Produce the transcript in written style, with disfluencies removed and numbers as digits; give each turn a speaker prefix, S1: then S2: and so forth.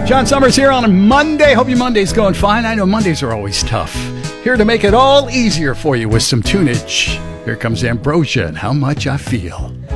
S1: John Summers here on a Monday. Hope your Monday's going fine. I know Mondays are always tough. Here to make it all easier for you with some tunage. Here comes Ambrosia and How Much I Feel.